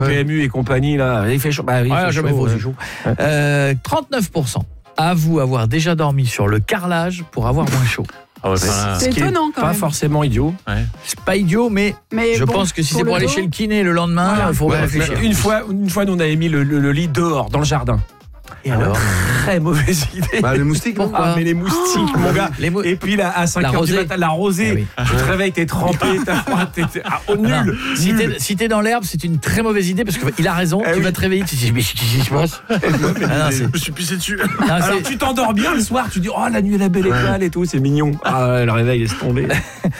PMU et compagnie, là, il fait chaud. Bah, il fait jamais chaud, c'est chaud. 39% avouent avoir déjà dormi sur le carrelage pour avoir moins chaud. C'est étonnant quand pas même. forcément idiot. C'est pas idiot, mais je pense que si c'est pour aller chez le kiné le lendemain, il faut réfléchir. Une fois, nous, on avait mis le lit dehors, dans le jardin. Et alors Très mauvaise idée. Les moustiques. Pourquoi mais les moustiques, mon gars. Et puis là, à 5h du matin, la rosée. Tu te réveilles, t'es trempé, t'as froid, t'es nul. Si t'es dans l'herbe, c'est une très mauvaise idée parce qu'il a raison. Tu vas te réveiller, tu te dis mais qu'est-ce qui se passe ? Je me suis pissé dessus. Alors tu t'endors bien le soir, tu dis oh la nuit est la belle étoile et tout, c'est mignon. Ah le réveil laisse tomber.